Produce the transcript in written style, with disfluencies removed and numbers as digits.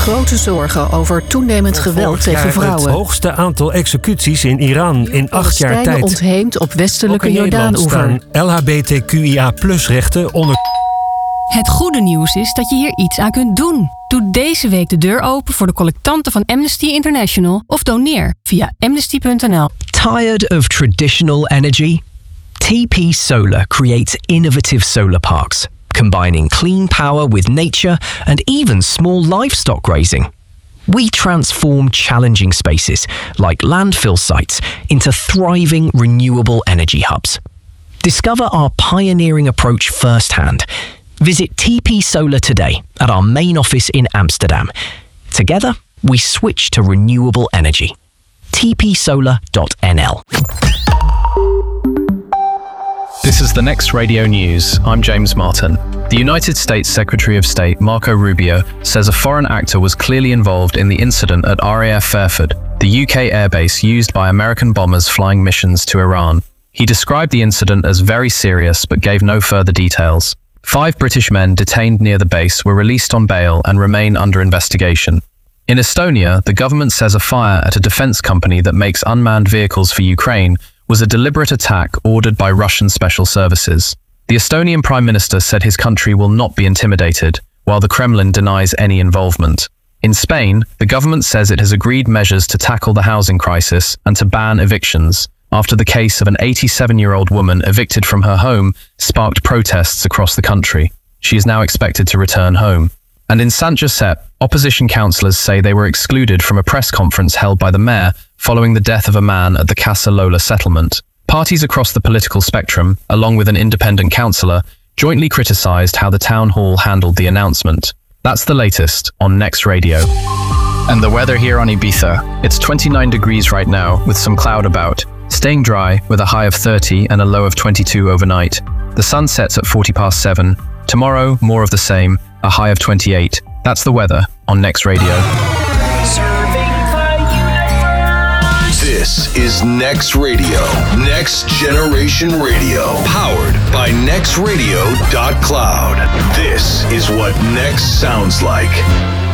grote zorgen over toenemend geweld tegen vrouwen. Het hoogste aantal executies in Iran in 8 jaar tijd. Ontheemd op westelijke Jordaan-oever. LHBTQIA+-rechten onder... Het goede nieuws is dat je hier iets aan kunt doen. Doe deze week de deur open voor de collectanten van Amnesty International of doneer via amnesty.nl. Tired of traditional energy? TP Solar creates innovative solar parks, combining clean power with nature and even small livestock grazing. We transform challenging spaces, like landfill sites, into thriving renewable energy hubs. Discover our pioneering approach firsthand. Visit TP Solar today at our main office in Amsterdam. Together, we switch to renewable energy. tpsolar.nl. This is the Next Radio News. I'm James Martin. The United States Secretary of State Marco Rubio says a foreign actor was clearly involved in the incident at RAF Fairford, the UK airbase used by American bombers flying missions to Iran. He described the incident as very serious but gave no further details. 5 British men detained near the base were released on bail and remain under investigation. In Estonia, the government says a fire at a defense company that makes unmanned vehicles for Ukraine was a deliberate attack ordered by Russian special services. The Estonian Prime Minister said his country will not be intimidated, while the Kremlin denies any involvement. In Spain, the government says it has agreed measures to tackle the housing crisis and to ban evictions, after the case of an 87-year-old woman evicted from her home sparked protests across the country. She is now expected to return home. And in Sant Josep, opposition councillors say they were excluded from a press conference held by the mayor following the death of a man at the Casa Lola settlement. Parties across the political spectrum, along with an independent councillor, jointly criticised how the town hall handled the announcement. That's the latest on Next Radio. And the weather here on Ibiza. It's 29 degrees right now, with some cloud about. Staying dry, with a high of 30 and a low of 22 overnight. The sun sets at 7:40. Tomorrow, more of the same, a high of 28. That's the weather on Next Radio. This is Next Radio, Next Generation Radio, powered by nextradio.cloud. This is what Next sounds like.